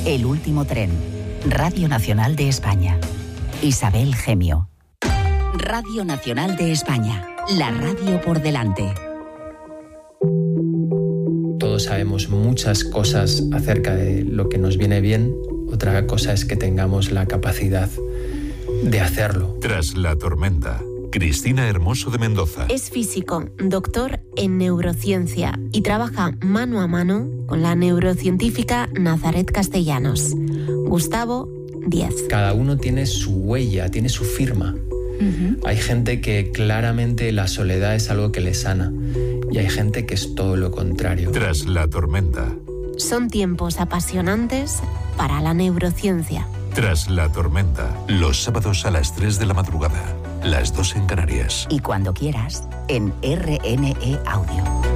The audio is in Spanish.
El último tren. Radio Nacional de España. Isabel Gemio. Radio Nacional de España. La radio por delante. Todos sabemos muchas cosas acerca de lo que nos viene bien. Otra cosa es que tengamos la capacidad de hacerlo. Tras la tormenta. Cristina Hermoso de Mendoza. Es físico, doctor en neurociencia y trabaja mano a mano con la neurocientífica Nazaret Castellanos. Gustavo, 10. Cada uno tiene su huella, tiene su firma. Hay gente que claramente la soledad es algo que le sana y hay gente que es todo lo contrario. Tras la tormenta. Son tiempos apasionantes para la neurociencia. Tras la tormenta. Los sábados a las 3 de la madrugada. Las 2 en Canarias. Y cuando quieras, en RNE Audio.